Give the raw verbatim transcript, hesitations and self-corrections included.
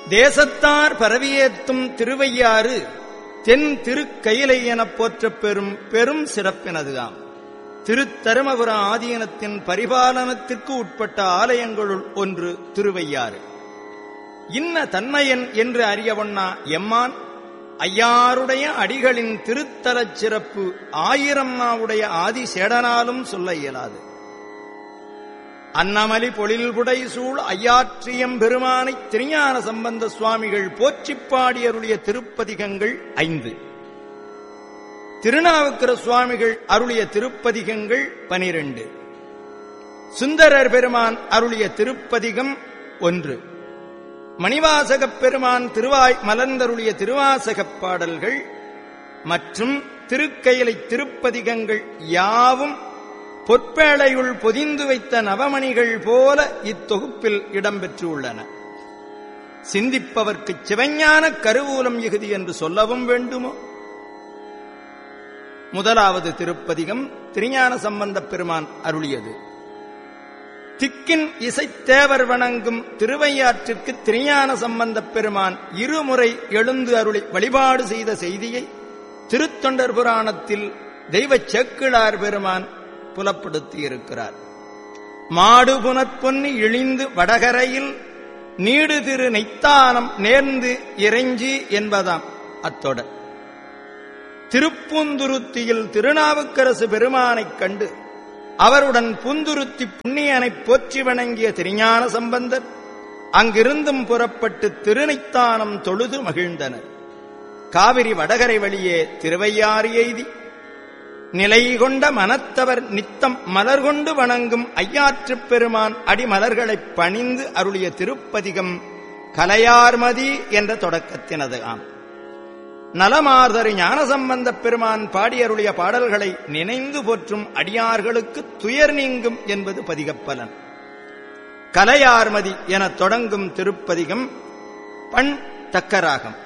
தேசத்தார் பரவியேத்தும் திருவையாறு தென் திருக்கயிலை எனப் போற்றப் பெறும் பெரும் சிறப்பினதுதான். திருத்தருமபுர ஆதீனத்தின் பரிபாலனத்திற்கு உட்பட்ட ஆலயங்களுள் ஒன்று திருவையாறு. இன்ன தன்மையன் என்று அறியவொண்ணா எம்மான் ஐயாருடைய அடிகளின் திருத்தலச் சிறப்பு ஆயிரம் நாவுடைய ஆதிசேடனாலும் சொல்ல இயலாது. அன்னமலி பொழில்புடை சூழ் ஐயாற்றியம் பெருமானை திருஞான சம்பந்த சுவாமிகள் போற்றிப் பாடியருளிய திருப்பதிகங்கள் ஐந்து. திருநாவுக்கர சுவாமிகள் அருளிய திருப்பதிகங்கள் பனிரெண்டு. சுந்தரர் பெருமான் அருளிய திருப்பதிகம் ஒன்று. மணிவாசகப் பெருமான் திருவாய் மலர்ந்தருளிய திருவாசகப் பாடல்கள் மற்றும் திருக்கயிலை திருப்பதிகங்கள் யாவும் பொற்பேளையுள் பொதிந்து வைத்த நவமணிகள் போல இத்தொகுப்பில் இடம்பெற்றுள்ளன. சிந்திப்பவர்க்குச் சிவஞான கருவூலம் இகுதி என்று சொல்லவும் வேண்டுமோ? முதலாவது திருப்பதிகம் திருஞான சம்பந்தப் பெருமான் அருளியது. திக்கின் இசைத்தேவர் வணங்கும் திருவையாற்றிற்கு திருஞான சம்பந்தப் பெருமான் இருமுறை எழுந்து அருளி வழிபாடு செய்த செய்தியை திருத்தொண்டர் புராணத்தில் தெய்வச் சேக்கிழார் பெருமான் புலப்படுத்தியிருக்கிறார். மாடு புனற்பொன்னி இழிந்து வடகரையில் நீடு திரு நெய்த்தானம் நேர்ந்து இறைஞ்சி என்பதாம் அத்தொடர். திருப்பூந்துருத்தியில் திருநாவுக்கரசு பெருமானைக் கண்டு அவருடன் பூந்துருத்தி புண்ணியனைப் போற்றி வணங்கிய திருஞான சம்பந்தர் அங்கிருந்தும் புறப்பட்டு திருநெய்த்தானம் தொழுது மகிழ்ந்தனர். காவிரி வடகரை வழியே திருவையாறு எய்தி நிலை கொண்ட மனத்தவர் நித்தம் மலர் கொண்டு வணங்கும் ஐயாற்றுப் பெருமான் அடிமலர்களைப் பணிந்து அருளிய திருப்பதிகம் கலையார்மதி என்ற தொடக்கத்தினது ஆம். நலமார்தரு ஞானசம்பந்தப் பெருமான் பாடியருளிய பாடல்களை நினைந்து போற்றும் அடியார்களுக்கு துயர் நீங்கும் என்பது பதிகப்பலன். கலையார்மதி எனத் தொடங்கும் திருப்பதிகம் பண் தக்கராகம்.